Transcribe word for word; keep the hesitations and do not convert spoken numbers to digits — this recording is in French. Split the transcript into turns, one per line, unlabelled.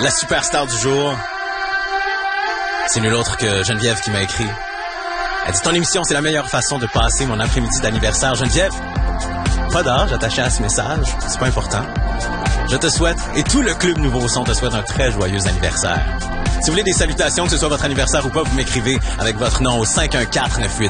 La superstar du jour, c'est nul autre que Geneviève qui m'a écrit. Elle dit, ton émission, c'est la meilleure façon de passer mon après-midi d'anniversaire. Geneviève, pas d'âge attaché à ce message, c'est pas important. Je te souhaite, et tout le Club Nouveau Son te souhaite un très joyeux anniversaire. Si vous voulez des salutations, que ce soit votre anniversaire ou pas, vous m'écrivez avec votre nom au cinq un quatre neuf huit